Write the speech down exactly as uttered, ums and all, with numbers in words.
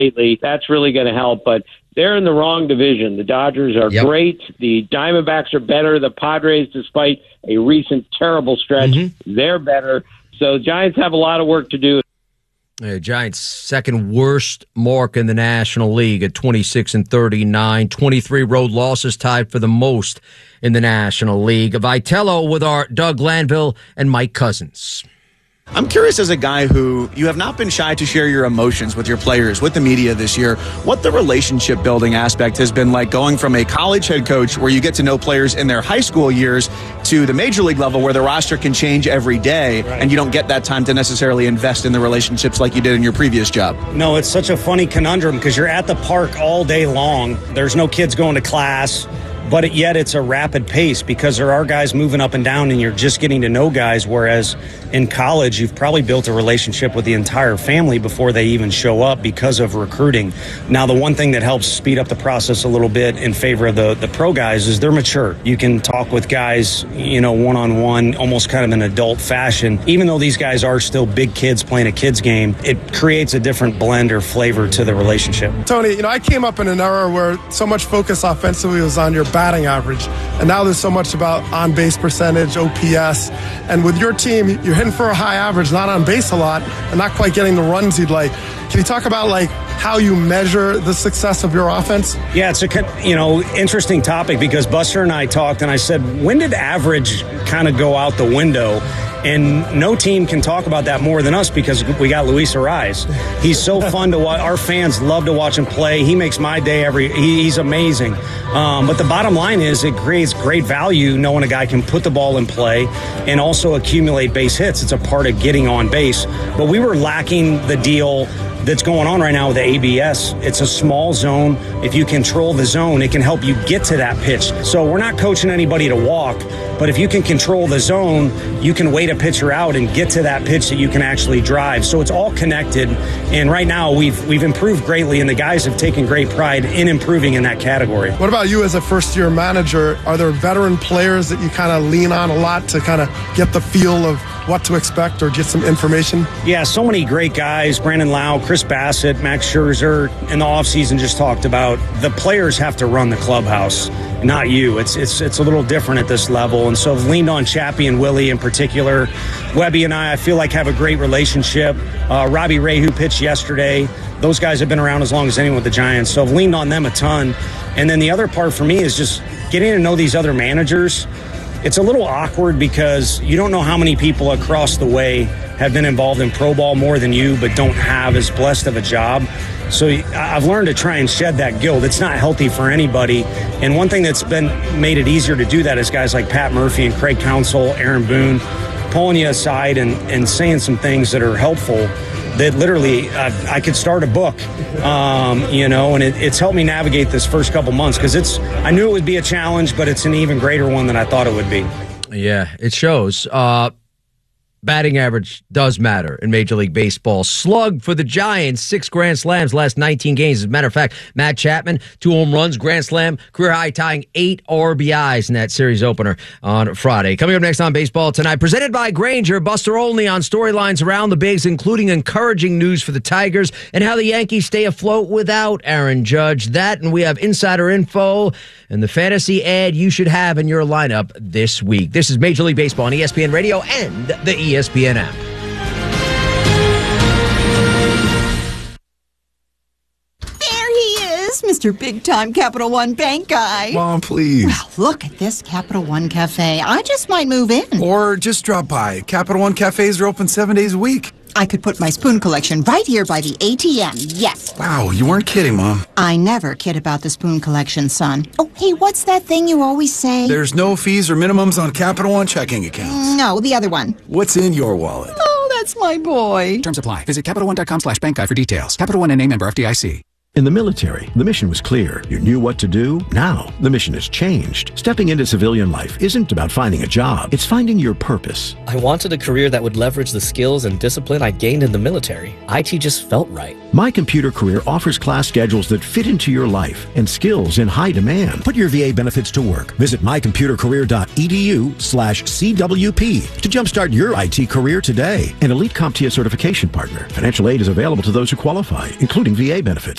lately. That's really going to help, but they're in the wrong division. The Dodgers are yep. great. The Diamondbacks are better. The Padres, despite a recent terrible stretch, mm-hmm. they're better. So Giants have a lot of work to do. Uh, Giants' second worst mark in the National League at twenty-six and thirty-nine. twenty-three road losses, tied for the most in the National League. Vitello with our Doug Glanville and Mike Cousins. I'm curious, as a guy who you have not been shy to share your emotions with your players, with the media this year, what the relationship building aspect has been like, going from a college head coach where you get to know players in their high school years to the major league level where the roster can change every day, right, and you don't get that time to necessarily invest in the relationships like you did in your previous job. No, it's such a funny conundrum because you're at the park all day long. There's no kids going to class. But yet it's a rapid pace because there are guys moving up and down and you're just getting to know guys, whereas in college you've probably built a relationship with the entire family before they even show up because of recruiting. Now, the one thing that helps speed up the process a little bit in favor of the, the pro guys is they're mature. You can talk with guys, you know, one-on-one, almost kind of in adult fashion. Even though these guys are still big kids playing a kid's game, it creates a different blend or flavor to the relationship. Tony, you know, I came up in an era where so much focus offensively was on your batting average, and now there's so much about on-base percentage, O P S, and with your team, you're hitting for a high average, not on base a lot, and not quite getting the runs you'd like. Can you talk about like how you measure the success of your offense? Yeah, it's a you know interesting topic because Buster and I talked, and I said, when did average kind of go out the window? And no team can talk about that more than us because we got Luis Arraez. He's so fun to watch. Our fans love to watch him play. He makes my day every he, he's amazing. Um, but the bottom line is it creates great value knowing a guy can put the ball in play and also accumulate base hits. It's a part of getting on base. But we were lacking the deal that's going on right now with the A B S. It's a small zone. If you control the zone, it can help you get to that pitch. So we're not coaching anybody to walk, but if you can control the zone, you can wait a pitcher out and get to that pitch that you can actually drive. So it's all connected. And right now we've we've improved greatly, and the guys have taken great pride in improving in that category. What about you as a first-year manager? Are there veteran players that you kind of lean on a lot to kind of get the feel of what to expect or get some information? Yeah, so many great guys. Brandon Lau, Chris Bassett, Max Scherzer in the offseason just talked about the players have to run the clubhouse, not you. It's it's it's a little different at this level. And so I've leaned on Chappie and Willie in particular. Webby and I, I feel like, have a great relationship. Uh, Robbie Ray, who pitched yesterday, those guys have been around as long as anyone with the Giants. So I've leaned on them a ton. And then the other part for me is just getting to know these other managers. It's a little awkward because you don't know how many people across the way have been involved in pro ball more than you but don't have as blessed of a job. So I've learned to try and shed that guilt. It's not healthy for anybody. And one thing that's been made it easier to do that is guys like Pat Murphy and Craig Counsell, Aaron Boone, pulling you aside and, and saying some things that are helpful that literally uh, I could start a book, um, you know, and it, it's helped me navigate this first couple months because it's, I knew it would be a challenge, but it's an even greater one than I thought it would be. Yeah, it shows. Uh, batting average does matter in Major League Baseball. Slug for the Giants, six grand slams last nineteen games. As a matter of fact, Matt Chapman, two home runs, grand slam, career high, tying eight R B Is in that series opener on Friday. Coming up next on Baseball Tonight, presented by Grainger, Buster Olney on storylines around the bigs, including encouraging news for the Tigers and how the Yankees stay afloat without Aaron Judge. That, and we have insider info and the fantasy ad you should have in your lineup this week. This is Major League Baseball on E S P N Radio and the E S P N app. There he is, Mister Big Time Capital One Bank guy. Mom, please. Well, look at this Capital One Cafe. I just might move in. Or just drop by. Capital One Cafes are open seven days a week. I could put my spoon collection right here by the A T M, yes. Wow, you weren't kidding, Mom. I never kid about the spoon collection, son. Oh, hey, what's that thing you always say? There's no fees or minimums on Capital One checking accounts. No, the other one. What's in your wallet? Oh, that's my boy. Terms apply. Visit CapitalOne.com slash bank guide for details. Capital One and a member F D I C. In the military, the mission was clear. You knew what to do. Now, the mission has changed. Stepping into civilian life isn't about finding a job. It's finding your purpose. I wanted a career that would leverage the skills and discipline I gained in the military. I T just felt right. My Computer Career offers class schedules that fit into your life and skills in high demand. Put your V A benefits to work. Visit my computer career dot e d u slash C W P to jumpstart your I T career today. An Elite CompTIA certification partner. Financial aid is available to those who qualify, including V A benefits.